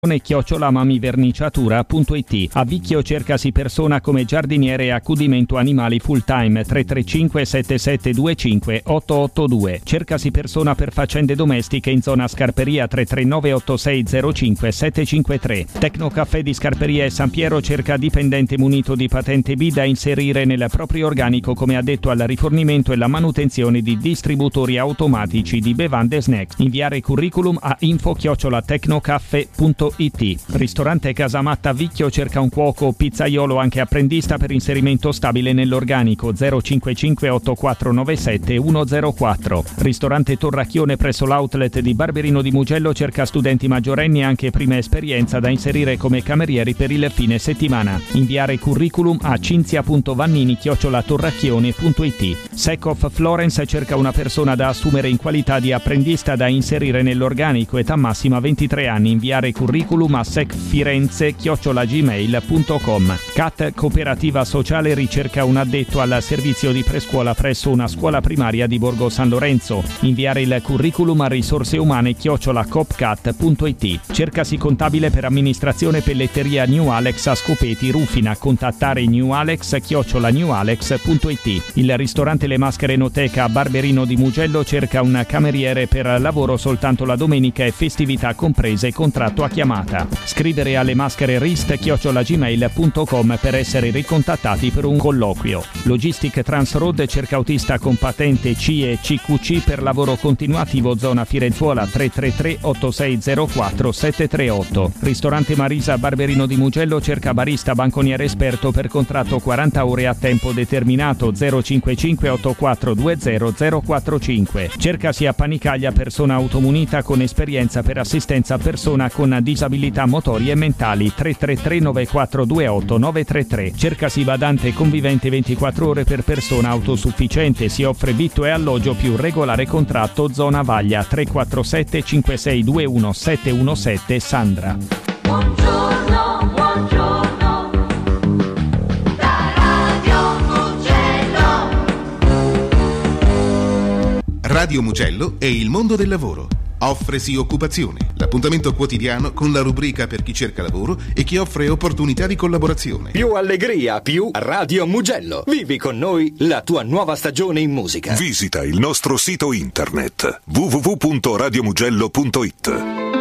@mamiverniciatura.it. A Vicchio cercasi persona come giardiniere e accudimento animali full time 335 7725 882. Cercasi persona per faccende domestiche in zona Scarperia 339 8605 753. Tecnocaffè di Scarperia e San Piero cerca dipendente munito di patente B da inserire nel proprio organico come addetto al rifornimento e la manutenzione di distributori automatici di bevande e snack. Inviare curriculum a info@tecnocaffè.it. Ristorante Casamatta Vicchio cerca un cuoco o pizzaiolo anche apprendista per inserimento stabile nell'organico 055 8497 104. Ristorante Torracchione presso l'outlet di Barberino di Mugello cerca studenti maggiorenni anche prima esperienza da inserire come camerieri per il fine settimana. Inviare curriculum a cinzia.vannini@torracchione.it. Sec of Florence cerca una persona da assumere in qualità di apprendista da inserire nell'organico, età massima 23 anni. Inviare curriculum a secfirenze@gmail.com. CAT Cooperativa Sociale ricerca un addetto al servizio di prescuola presso una scuola primaria di Borgo San Lorenzo. Inviare il curriculum a risorseumane@copcat.it. Cercasi contabile per amministrazione pelletteria New Alex a Scopeti Rufina. Contattare newalex@newalex.it. Il ristorante Le Maschere Enoteca a Barberino di Mugello cerca un cameriere per lavoro soltanto la domenica e festività comprese, contratto a chiamata. Scrivere alle maschere rist@gmail.com per essere ricontattati per un colloquio. Logistic Transroad cerca autista con patente C e CQC per lavoro continuativo zona Firenzuola 333 8604 738. Ristorante Marisa Barberino di Mugello cerca barista banconiere esperto per contratto 40 ore a tempo determinato 055 8420 045. Cercasi a Panicaglia persona automunita con esperienza per assistenza a persona con disabilità motorie e mentali 333 9428 933. Cercasi badante convivente 24 ore per persona autosufficiente. Si offre vitto e alloggio più regolare contratto zona Vaglia 347 5621 717 Sandra. Buongiorno, buongiorno. Da Radio Mugello. Radio Mugello è il mondo del lavoro. Offresi occupazione, l'appuntamento quotidiano con la rubrica per chi cerca lavoro e chi offre opportunità di collaborazione. Più allegria, più Radio Mugello. Vivi con noi la tua nuova stagione in musica. Visita il nostro sito internet www.radiomugello.it.